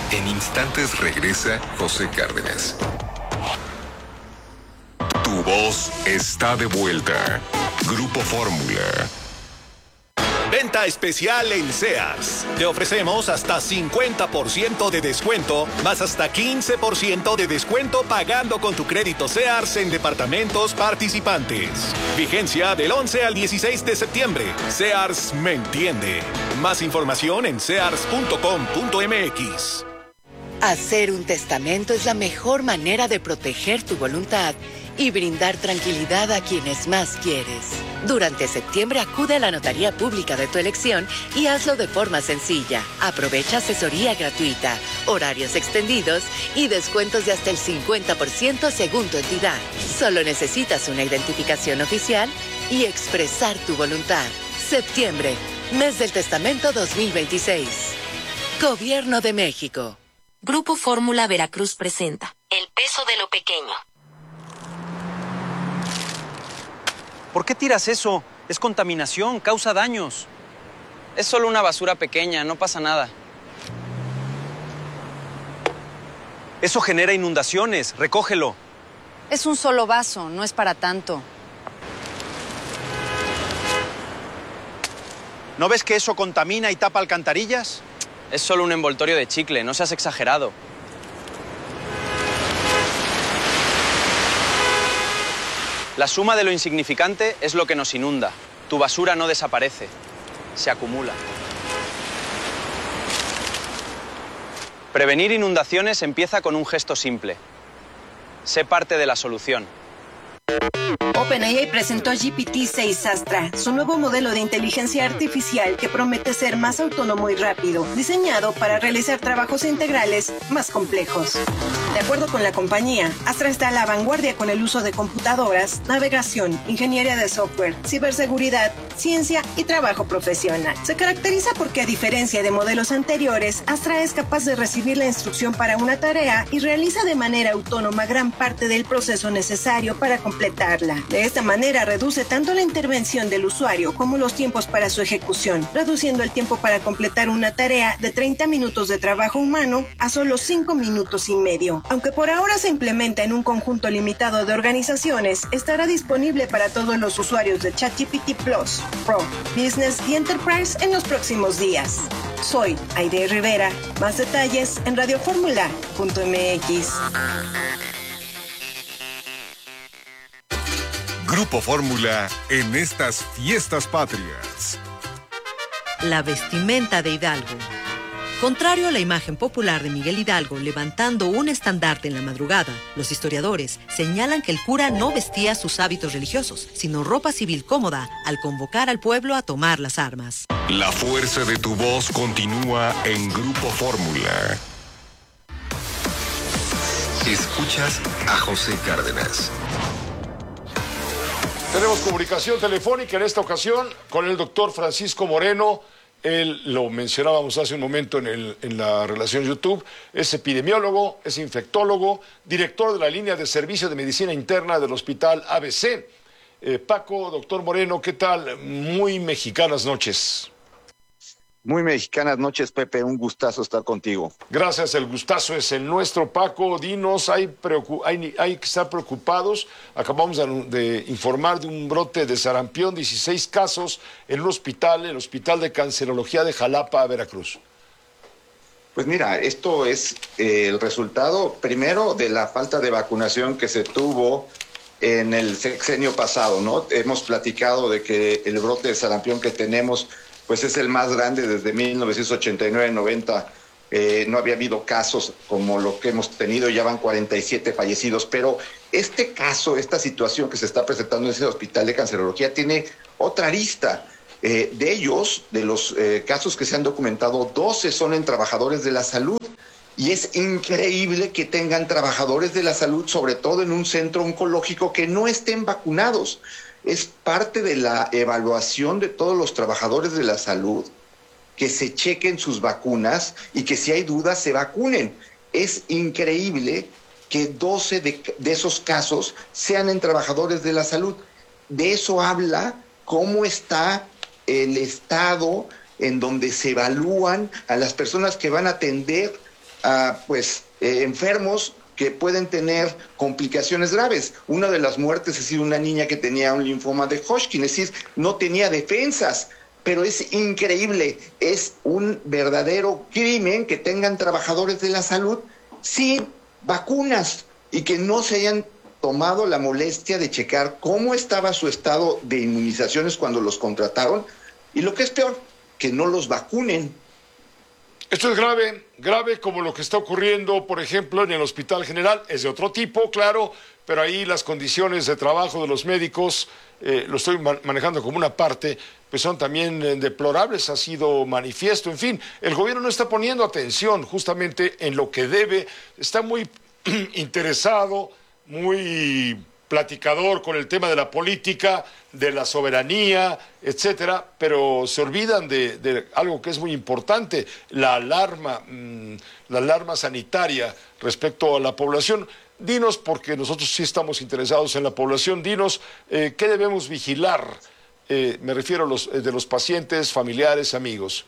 En instantes regresa José Cárdenas. Tu voz está de vuelta. Grupo Fórmula. Venta especial en Sears. Te ofrecemos hasta 50% de descuento, más hasta 15% de descuento pagando con tu crédito Sears en departamentos participantes. Vigencia del 11 al 16 de septiembre. Sears me entiende. Más información en sears.com.mx. Hacer un testamento es la mejor manera de proteger tu voluntad y brindar tranquilidad a quienes más quieres. Durante septiembre acude a la notaría pública de tu elección y hazlo de forma sencilla. Aprovecha asesoría gratuita, horarios extendidos y descuentos de hasta el 50% según tu entidad. Solo necesitas una identificación oficial y expresar tu voluntad. Septiembre, mes del testamento 2026. Gobierno de México. Grupo Fórmula Veracruz presenta El peso de lo pequeño. ¿Por qué tiras eso? Es contaminación, causa daños. Es solo una basura pequeña, no pasa nada. Eso genera inundaciones, recógelo. Es un solo vaso, no es para tanto. ¿No ves que eso contamina y tapa alcantarillas? Es solo un envoltorio de chicle, no seas exagerado. La suma de lo insignificante es lo que nos inunda. Tu basura no desaparece, se acumula. Prevenir inundaciones empieza con un gesto simple. Sé parte de la solución. OpenAI presentó GPT-6 Astra, su nuevo modelo de inteligencia artificial que promete ser más autónomo y rápido, diseñado para realizar trabajos integrales más complejos. De acuerdo con la compañía, Astra está a la vanguardia con el uso de computadoras, navegación, ingeniería de software, ciberseguridad, ciencia y trabajo profesional. Se caracteriza porque, a diferencia de modelos anteriores, Astra es capaz de recibir la instrucción para una tarea y realiza de manera autónoma gran parte del proceso necesario para completarla. De esta manera reduce tanto la intervención del usuario como los tiempos para su ejecución, reduciendo el tiempo para completar una tarea de 30 minutos de trabajo humano a solo 5 minutos y medio. Aunque por ahora se implementa en un conjunto limitado de organizaciones, estará disponible para todos los usuarios de ChatGPT Plus, Pro, Business y Enterprise en los próximos días. Soy Aide Rivera. Más detalles en radioformula.mx. Grupo Fórmula en estas fiestas patrias. La vestimenta de Hidalgo. Contrario a la imagen popular de Miguel Hidalgo levantando un estandarte en la madrugada, los historiadores señalan que el cura no vestía sus hábitos religiosos, sino ropa civil cómoda al convocar al pueblo a tomar las armas. La fuerza de tu voz continúa en Grupo Fórmula. Escuchas a José Cárdenas. Tenemos comunicación telefónica en esta ocasión con el doctor Francisco Moreno. Él lo mencionábamos hace un momento en la relación YouTube. Es epidemiólogo, es infectólogo, director de la línea de servicio de medicina interna del Hospital ABC. Paco, doctor Moreno, ¿qué tal? Muy mexicanas noches. Muy mexicanas noches, Pepe. Un gustazo estar contigo. Gracias, el gustazo es el nuestro. Paco, dinos, hay que estar preocupados. Acabamos de informar de un brote de sarampión, 16 casos en un hospital, el Hospital de Cancerología de Jalapa, Veracruz. Pues mira, esto es el resultado, primero, de la falta de vacunación que se tuvo en el sexenio pasado, ¿no? Hemos platicado de que el brote de sarampión que tenemos pues es el más grande desde 1989-90. No había habido casos como lo que hemos tenido, ya van 47 fallecidos, pero este caso, esta situación que se está presentando en ese hospital de cancerología tiene otra arista. De ellos, de los casos que se han documentado, 12 son en trabajadores de la salud. Y es increíble que tengan trabajadores de la salud, sobre todo en un centro oncológico, que no estén vacunados. Es parte de la evaluación de todos los trabajadores de la salud, que se chequen sus vacunas y que si hay dudas se vacunen. Es increíble que 12 de esos casos sean en trabajadores de la salud. De eso habla cómo está el estado en donde se evalúan a las personas que van a atender enfermos que pueden tener complicaciones graves. Una de las muertes ha sido una niña que tenía un linfoma de Hodgkin, es decir, no tenía defensas. Pero es increíble, es un verdadero crimen que tengan trabajadores de la salud sin vacunas y que no se hayan tomado la molestia de checar cómo estaba su estado de inmunizaciones cuando los contrataron, y lo que es peor, que no los vacunen. Esto es grave como lo que está ocurriendo, por ejemplo, en el Hospital General. Es de otro tipo, claro, pero ahí las condiciones de trabajo de los médicos, lo estoy manejando como una parte, pues son también deplorables, ha sido manifiesto. En fin, el gobierno no está poniendo atención justamente en lo que debe, está muy interesado, muy platicador con el tema de la política, de la soberanía, etcétera, pero se olvidan de algo que es muy importante, la alarma sanitaria respecto a la población. Dinos, porque nosotros sí estamos interesados en la población, dinos qué debemos vigilar, me refiero a de los pacientes, familiares, amigos.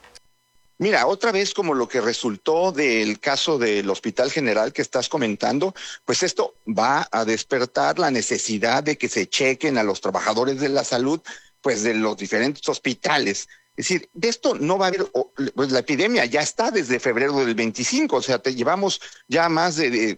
Mira, otra vez como lo que resultó del caso del Hospital General que estás comentando, pues esto va a despertar la necesidad de que se chequen a los trabajadores de la salud, pues de los diferentes hospitales. Es decir, de esto no va a haber, pues la epidemia ya está desde febrero del 25, o sea, llevamos ya más de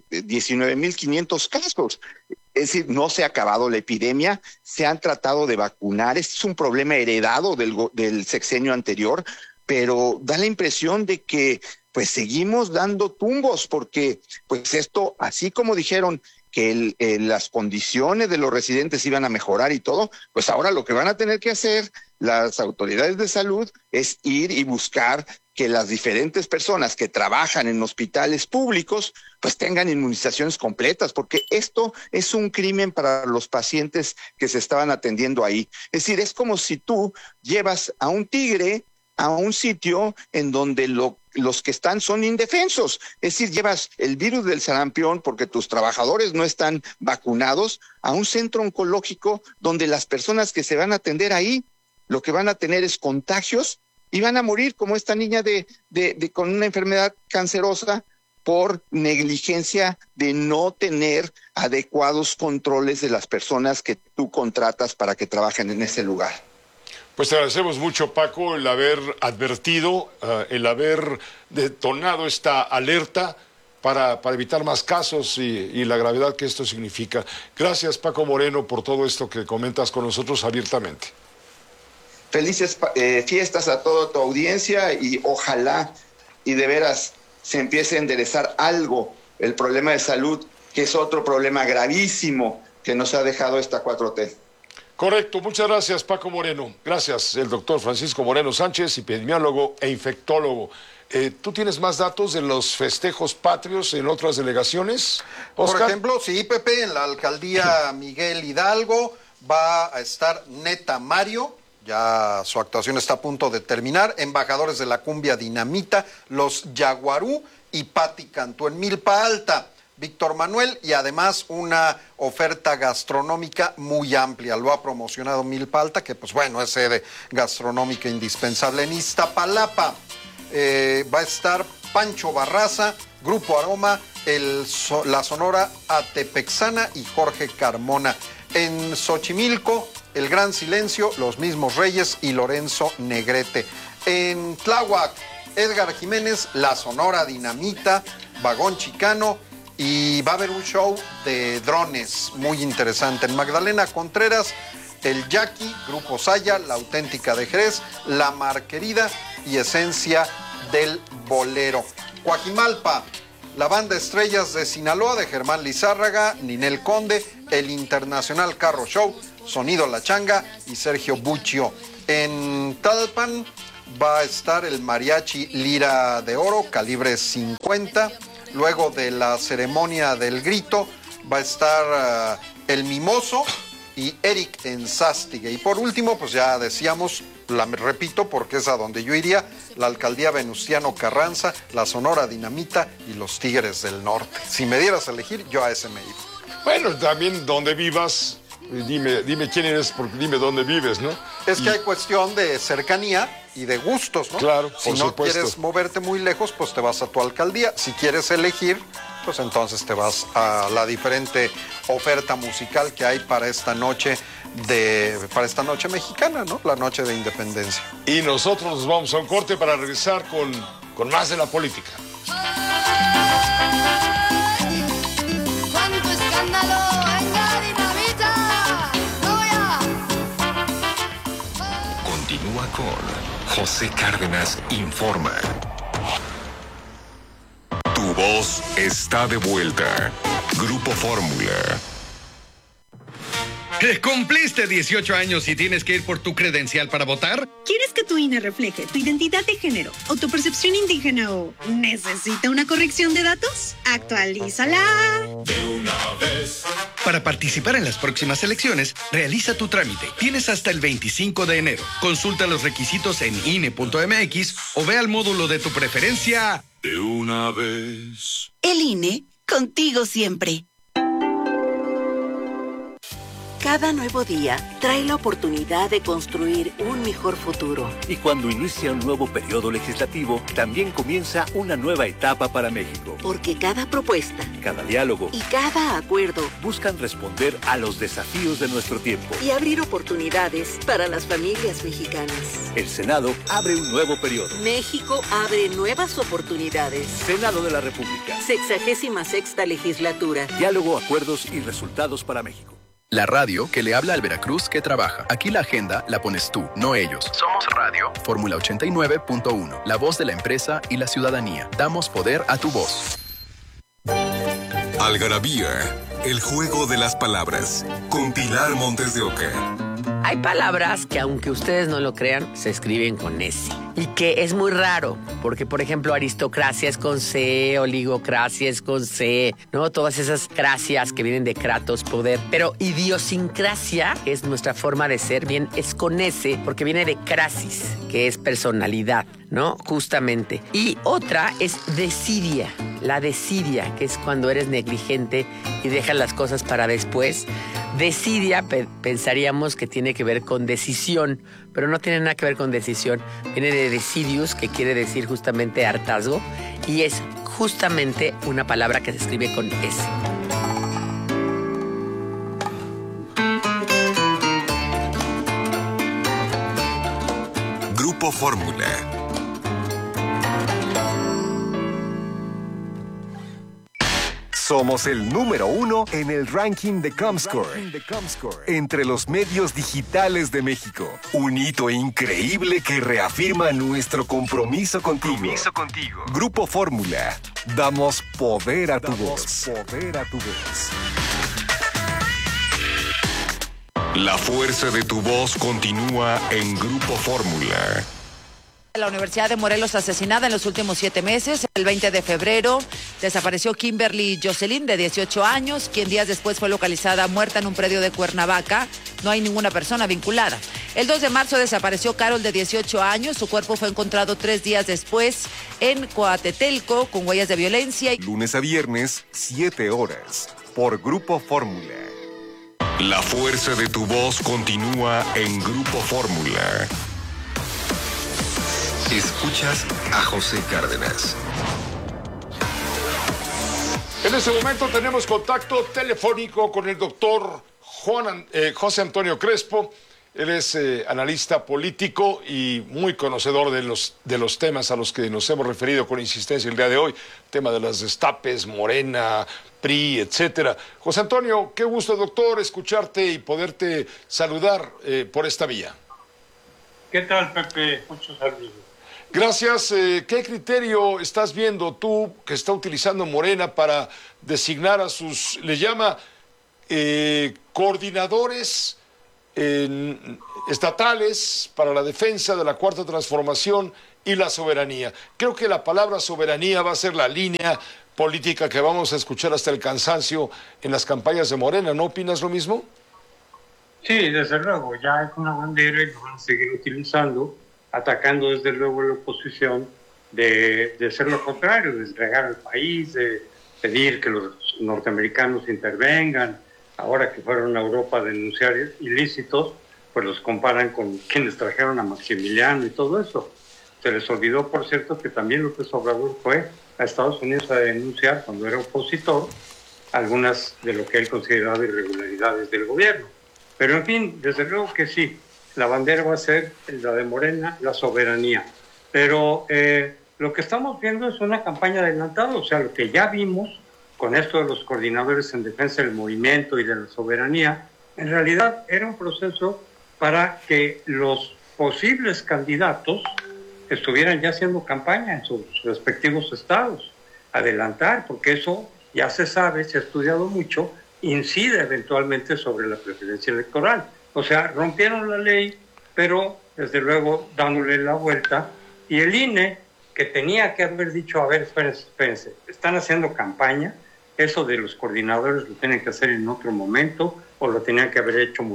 19,500 casos. Es decir, no se ha acabado la epidemia, se han tratado de vacunar, este es un problema heredado del sexenio anterior, pero da la impresión de que pues seguimos dando tumbos, porque pues esto, así como dijeron que las condiciones de los residentes iban a mejorar y todo, pues ahora lo que van a tener que hacer las autoridades de salud es ir y buscar que las diferentes personas que trabajan en hospitales públicos pues tengan inmunizaciones completas, porque esto es un crimen para los pacientes que se estaban atendiendo ahí. Es decir, es como si tú llevas a un tigre a un sitio en donde los que están son indefensos. Es decir, llevas el virus del sarampión porque tus trabajadores no están vacunados a un centro oncológico donde las personas que se van a atender ahí lo que van a tener es contagios y van a morir, como esta niña con una enfermedad cancerosa por negligencia de no tener adecuados controles de las personas que tú contratas para que trabajen en ese lugar. Pues te agradecemos mucho, Paco, el haber advertido, el haber detonado esta alerta para evitar más casos y la gravedad que esto significa. Gracias, Paco Moreno, por todo esto que comentas con nosotros abiertamente. Felices fiestas a toda tu audiencia y ojalá y de veras se empiece a enderezar algo el problema de salud, que es otro problema gravísimo que nos ha dejado esta 4T. Correcto, muchas gracias, Paco Moreno. Gracias, el doctor Francisco Moreno Sánchez, epidemiólogo e infectólogo. ¿Tú tienes más datos de los festejos patrios en otras delegaciones, Oscar? Por ejemplo, sí, Pepe, en la alcaldía Miguel Hidalgo va a estar Neta Mario, ya su actuación está a punto de terminar, embajadores de la cumbia dinamita, los Yaguarú y Pati Cantú en Milpa Alta. Víctor Manuel, y además una oferta gastronómica muy amplia. Lo ha promocionado Milpa Alta, que pues bueno, es sede gastronómica indispensable. En Iztapalapa va a estar Pancho Barraza, Grupo Aroma, la Sonora Atepexana y Jorge Carmona. En Xochimilco, El Gran Silencio, Los Mismos Reyes y Lorenzo Negrete. En Tláhuac, Edgar Jiménez, La Sonora Dinamita, Vagón Chicano, y va a haber un show de drones muy interesante. En Magdalena Contreras, El Yaqui, Grupo Saya, La Auténtica de Jerez, La Marquerida y Esencia del Bolero. Coajimalpa, la Banda Estrellas de Sinaloa de Germán Lizárraga, Ninel Conde, El Internacional Carro Show, Sonido La Changa y Sergio Buccio. En Tlalpan va a estar el Mariachi Lira de Oro, calibre 50. Luego de la ceremonia del grito va a estar El Mimoso y Eric Enzástigue. Y por último, pues ya decíamos, repito porque es a donde yo iría, la alcaldía Venustiano Carranza, la Sonora Dinamita y los Tigres del Norte. Si me dieras a elegir, yo a ese me iba. Bueno, también donde vivas, dime quién eres, porque dime dónde vives, ¿no? Es que hay cuestión de cercanía y de gustos, ¿no? Claro, si no supuesto. quieres moverte muy lejos, pues te vas a tu alcaldía. Si quieres elegir, pues entonces te vas a la diferente oferta musical que hay para esta noche mexicana, ¿no? La noche de independencia. Y nosotros nos vamos a un corte para regresar con más de la política. ¡Cuánto escándalo! ¡Venga, dinamita! Continúa con José Cárdenas Informa. Tu voz está de vuelta. Grupo Fórmula. ¿Cumpliste 18 años y tienes que ir por tu credencial para votar? ¿Quieres que tu INE refleje tu identidad de género o tu percepción indígena o necesita una corrección de datos? ¡Actualízala! De una vez. Para participar en las próximas elecciones, realiza tu trámite. Tienes hasta el 25 de enero. Consulta los requisitos en INE.mx o ve al módulo de tu preferencia. De una vez. El INE, contigo siempre. Cada nuevo día trae la oportunidad de construir un mejor futuro. Y cuando inicia un nuevo periodo legislativo, también comienza una nueva etapa para México. Porque cada propuesta, cada diálogo y cada acuerdo buscan responder a los desafíos de nuestro tiempo y abrir oportunidades para las familias mexicanas. El Senado abre un nuevo periodo. México abre nuevas oportunidades. Senado de la República. 66ª legislatura. Diálogo, acuerdos y resultados para México. La radio que le habla al Veracruz que trabaja. Aquí la agenda la pones tú, no ellos. Somos Radio. Fórmula 89.1. La voz de la empresa y la ciudadanía. Damos poder a tu voz. Algarabía, el juego de las palabras. Con Pilar Montes de Oca. Hay palabras que, aunque ustedes no lo crean, se escriben con S. Y que es muy raro, porque, por ejemplo, aristocracia es con C, oligocracia es con C, ¿no? Todas esas cracias que vienen de kratos, poder. Pero idiosincrasia, que es nuestra forma de ser, bien, es con S, porque viene de crasis, que es personalidad, ¿no? Justamente. Y otra es desidia, la desidia, que es cuando eres negligente y dejas las cosas para después. Desidia, pensaríamos que tiene que ver con decisión, pero no tiene nada que ver con decisión. Viene de decidius, que quiere decir justamente hartazgo, y es justamente una palabra que se escribe con S. Grupo Fórmula. Somos el número 1 en el ranking de Comscore entre los medios digitales de México. Un hito increíble que reafirma nuestro compromiso contigo. Grupo Fórmula. Damos poder a tu voz. La fuerza de tu voz continúa en Grupo Fórmula. La Universidad de Morelos asesinada en los últimos 7 meses. El 20 de febrero desapareció Kimberly Jocelyn, de 18 años, quien días después fue localizada muerta en un predio de Cuernavaca. No hay ninguna persona vinculada. El 2 de marzo desapareció Carol, de 18 años. Su cuerpo fue encontrado 3 días después en Coatetelco con huellas de violencia. Lunes a viernes, 7 horas, por Grupo Fórmula. La fuerza de tu voz continúa en Grupo Fórmula. Escuchas a José Cárdenas. En este momento tenemos contacto telefónico con el doctor José Antonio Crespo. Él es analista político y muy conocedor de los temas a los que nos hemos referido con insistencia el día de hoy. Tema de las destapes, Morena, PRI, etcétera. José Antonio, qué gusto, doctor, escucharte y poderte saludar por esta vía. ¿Qué tal, Pepe? Muchos saludos. Gracias. ¿Qué criterio estás viendo tú que está utilizando Morena para designar a sus, le llama, coordinadores estatales para la defensa de la Cuarta Transformación y la soberanía? Creo que la palabra soberanía va a ser la línea política que vamos a escuchar hasta el cansancio en las campañas de Morena. ¿No opinas lo mismo? Sí, desde luego. Ya es una bandera y lo van a seguir utilizando, atacando desde luego la oposición de ser lo contrario, de entregar el país, de pedir que los norteamericanos intervengan, ahora que fueron a Europa a denunciar ilícitos, pues los comparan con quienes trajeron a Maximiliano y todo eso. Se les olvidó, por cierto, que también López Obrador fue a Estados Unidos a denunciar, cuando era opositor, algunas de lo que él consideraba irregularidades del gobierno. Pero en fin, desde luego que sí, la bandera va a ser la de Morena, la soberanía. Pero lo que estamos viendo es una campaña adelantada, o sea, lo que ya vimos con esto de los coordinadores en defensa del movimiento y de la soberanía, en realidad era un proceso para que los posibles candidatos estuvieran ya haciendo campaña en sus respectivos estados, adelantar, porque eso ya se sabe, se ha estudiado mucho, incide eventualmente sobre la preferencia electoral. O sea, rompieron la ley, pero desde luego dándole la vuelta, y el INE, que tenía que haber dicho, a ver, espérense, están haciendo campaña, eso de los coordinadores lo tienen que hacer en otro momento, o lo tenían que haber hecho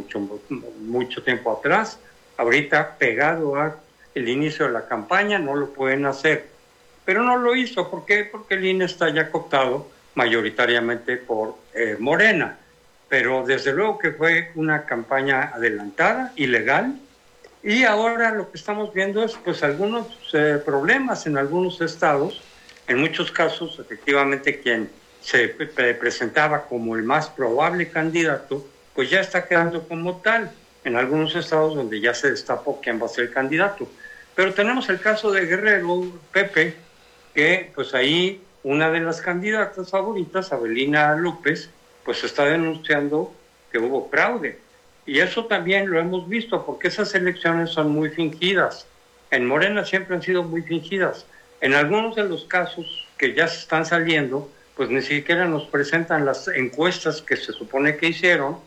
mucho tiempo atrás. Ahorita, pegado a el inicio de la campaña, no lo pueden hacer. Pero no lo hizo. ¿Por qué? Porque el INE está ya cooptado mayoritariamente por Morena. Pero desde luego que fue una campaña adelantada, ilegal, y ahora lo que estamos viendo es pues algunos problemas en algunos estados. En muchos casos, efectivamente, quien se presentaba como el más probable candidato, pues ya está quedando como tal, en algunos estados donde ya se destapó quién va a ser el candidato. Pero tenemos el caso de Guerrero, Pepe, que pues ahí una de las candidatas favoritas, Abelina López, pues está denunciando que hubo fraude. Y eso también lo hemos visto, porque esas elecciones son muy fingidas. En Morena siempre han sido muy fingidas. En algunos de los casos que ya se están saliendo, pues ni siquiera nos presentan las encuestas que se supone que hicieron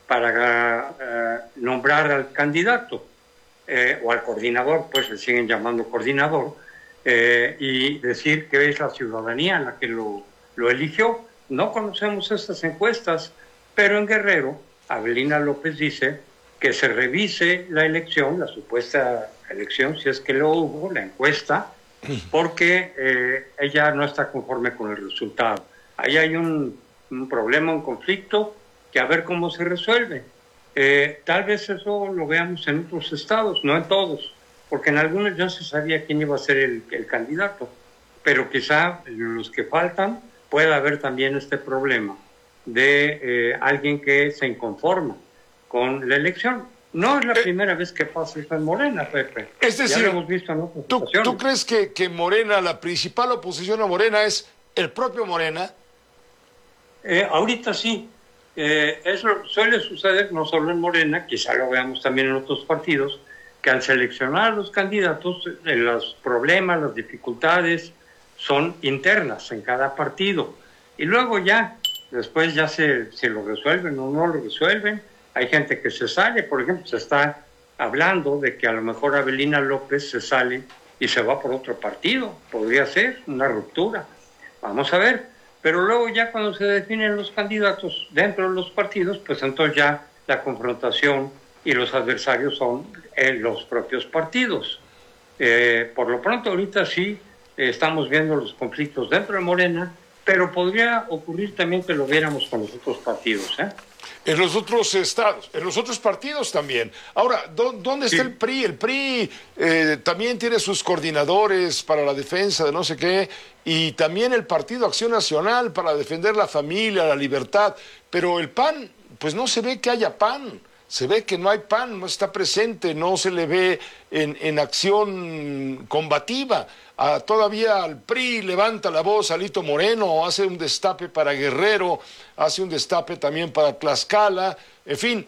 para nombrar al candidato o al coordinador, pues le siguen llamando coordinador, y decir que es la ciudadanía la que lo eligió. No conocemos estas encuestas, pero en Guerrero, Abelina López dice que se revise la elección, la supuesta elección, si es que lo hubo, la encuesta, porque ella no está conforme con el resultado. Ahí hay un problema, un conflicto, que a ver cómo se resuelve. Tal vez eso lo veamos en otros estados, no en todos, porque en algunos ya se sabía quién iba a ser el candidato, pero quizá en los que faltan pueda haber también este problema de alguien que se inconforma con la elección. No es la primera vez que pasa eso en Morena, Pepe. Es decir, ya lo hemos visto en otras ocasiones. ¿Tú crees que Morena, la principal oposición a Morena es el propio Morena? Ahorita sí. Eso suele suceder no solo en Morena, quizá lo veamos también en otros partidos, que al seleccionar a los candidatos, los problemas, las dificultades son internas en cada partido. Y luego ya, después ya se lo resuelven o no lo resuelven. Hay gente que se sale, por ejemplo, se está hablando de que a lo mejor Abelina López se sale y se va por otro partido. Podría ser una ruptura. Vamos a ver. Pero luego ya cuando se definen los candidatos dentro de los partidos, pues entonces ya la confrontación y los adversarios son los propios partidos. Por lo pronto ahorita sí estamos viendo los conflictos dentro de Morena, pero podría ocurrir también que lo viéramos con los otros partidos, En los otros estados, en los otros partidos también. Ahora, ¿dónde está el PRI? El PRI también tiene sus coordinadores para la defensa de no sé qué, y también el Partido Acción Nacional para defender la familia, la libertad. Pero el PAN, pues no se ve que haya PAN. Se ve que no hay PAN, no está presente, no se le ve en acción combativa. Todavía al PRI levanta la voz Alito Moreno, hace un destape para Guerrero, hace un destape también para Tlaxcala, en fin.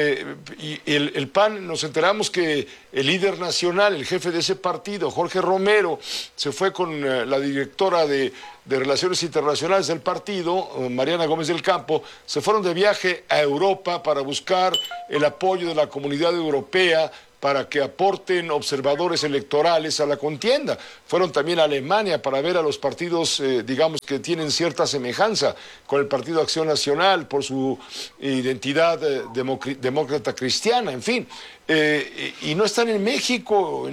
Y el PAN, nos enteramos que el líder nacional, el jefe de ese partido, Jorge Romero, se fue con la directora de Relaciones Internacionales del partido, Mariana Gómez del Campo, se fueron de viaje a Europa para buscar el apoyo de la comunidad europea para que aporten observadores electorales a la contienda. Fueron también a Alemania para ver a los partidos, digamos, que tienen cierta semejanza con el Partido Acción Nacional por su identidad demócrata cristiana, en fin. Y no están en México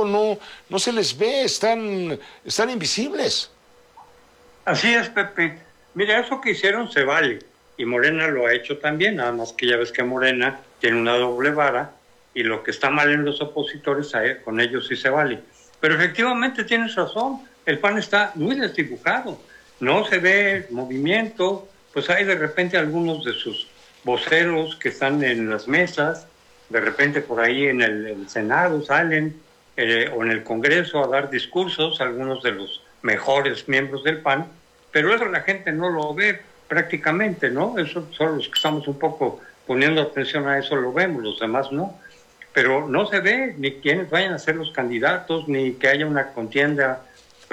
no se les ve, están invisibles. Así es, Pepe. Mira, eso que hicieron se vale. y Morena lo ha hecho también, nada más que ya ves que Morena tiene una doble vara y lo que está mal en los opositores, con ellos sí se vale. Pero efectivamente tienes razón, el PAN está muy desdibujado, no se ve movimiento, pues hay de repente algunos de sus voceros que están en las mesas, de repente por ahí en el Senado salen, o en el Congreso a dar discursos, algunos de los mejores miembros del PAN, pero eso la gente no lo ve prácticamente, ¿no? Eso solo los que estamos un poco poniendo atención a eso lo vemos, los demás no. Pero no se ve ni quiénes vayan a ser los candidatos, ni que haya una contienda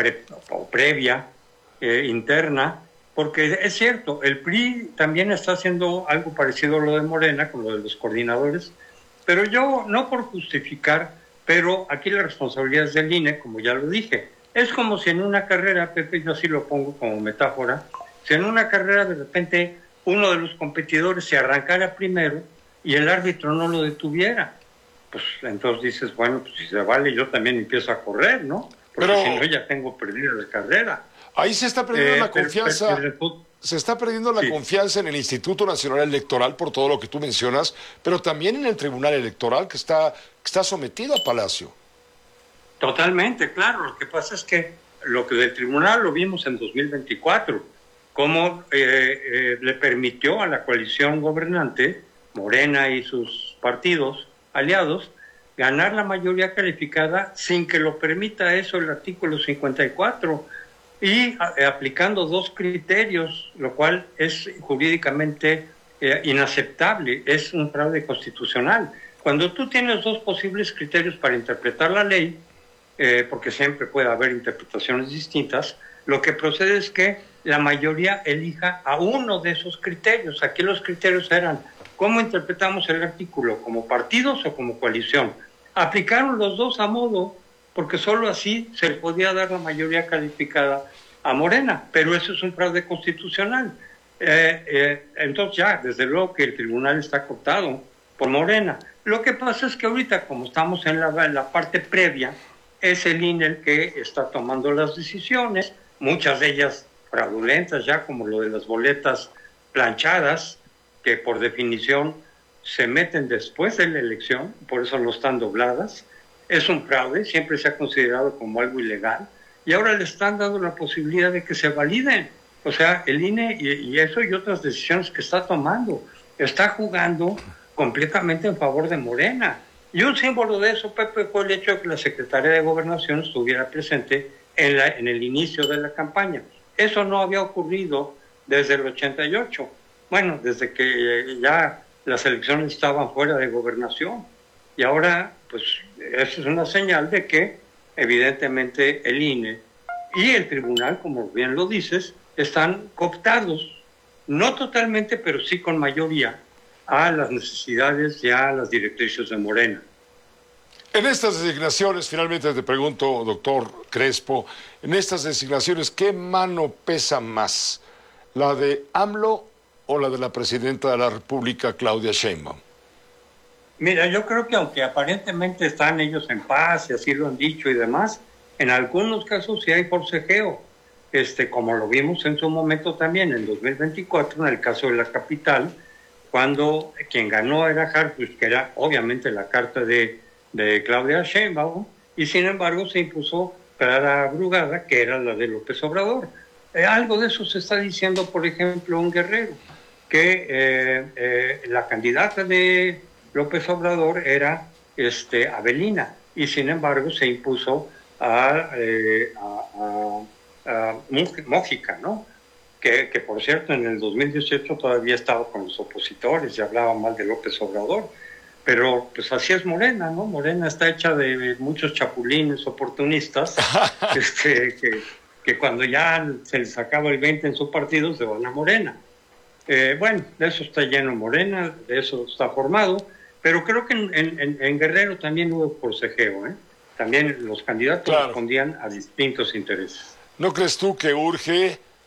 previa, interna, porque es cierto, el PRI también está haciendo algo parecido a lo de Morena, con lo de los coordinadores, pero yo, no por justificar, pero aquí la responsabilidad es del INE, como ya lo dije. Es como si en una carrera, Pepe, yo así lo pongo como metáfora, si en una carrera de repente uno de los competidores se arrancara primero y el árbitro no lo detuviera. Pues entonces dices, bueno, pues si se vale, yo también empiezo a correr, ¿no? Porque si no, ya tengo perdida la carrera. Ahí se está perdiendo la confianza. Se está perdiendo la confianza en el Instituto Nacional Electoral por todo lo que tú mencionas, pero también en el Tribunal Electoral que está sometido a Palacio. Totalmente, claro. Lo que pasa es que lo que del Tribunal lo vimos en 2024, cómo le permitió a la coalición gobernante, Morena y sus partidos aliados, ganar la mayoría calificada sin que lo permita eso el artículo 54 y aplicando dos criterios, lo cual es jurídicamente inaceptable, es un fraude constitucional. Cuando tú tienes dos posibles criterios para interpretar la ley, porque siempre puede haber interpretaciones distintas, lo que procede es que la mayoría elija a uno de esos criterios. Aquí los criterios eran cómo interpretamos el artículo, como partidos o como coalición. Aplicaron los dos a modo, porque solo así se le podía dar la mayoría calificada a Morena, pero eso es un fraude constitucional. Entonces ya, desde luego que el tribunal está cortado por Morena. Lo que pasa es que ahorita, como estamos en la parte previa, es el INE el que está tomando las decisiones, muchas de ellas fraudulentas ya, como lo de las boletas planchadas, que por definición se meten después de la elección, por eso no están dobladas. Es un fraude, siempre se ha considerado como algo ilegal, y ahora le están dando la posibilidad de que se validen. O sea, el INE y eso y otras decisiones que está tomando, está jugando completamente en favor de Morena. Y un símbolo de eso, Pepe, fue el hecho de que la Secretaría de Gobernación estuviera presente en el inicio de la campaña. Eso no había ocurrido desde el 88. Bueno, desde que ya las elecciones estaban fuera de gobernación. Y ahora, pues, eso es una señal de que, evidentemente, el INE y el tribunal, como bien lo dices, están cooptados, no totalmente, pero sí con mayoría, a las necesidades y a las directrices de Morena. En estas designaciones, finalmente te pregunto, doctor Crespo, en estas designaciones, ¿qué mano pesa más? ¿La de AMLO o la de la presidenta de la República, Claudia Sheinbaum? Mira, yo creo que aunque aparentemente están ellos en paz y así lo han dicho y demás, en algunos casos sí hay forcejeo, como lo vimos en su momento también en 2024, en el caso de la capital, cuando quien ganó era Harfuch, que era obviamente la carta de Claudia Sheinbaum, y sin embargo se impuso Clara Brugada, que era la de López Obrador. Algo de eso se está diciendo, por ejemplo, en Guerrero, que la candidata de López Obrador era Avelina, y sin embargo se impuso a Mójica, ¿no? Que por cierto en el 2018 todavía estaba con los opositores y hablaba mal de López Obrador. Pero pues así es Morena, ¿no? Morena está hecha de muchos chapulines oportunistas que cuando ya se les acaba el 20 en su partido se van a Morena. Bueno, de eso está lleno Morena, de eso está formado, pero creo que en Guerrero también hubo forcejeo, ¿eh? También los candidatos respondían a distintos intereses. ¿No crees tú que urge